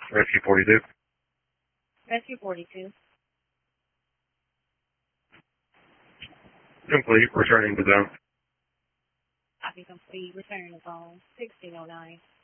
Rescue 42. Rescue 42. Complete. Returning to zone. Copy complete. Return to zone 1609.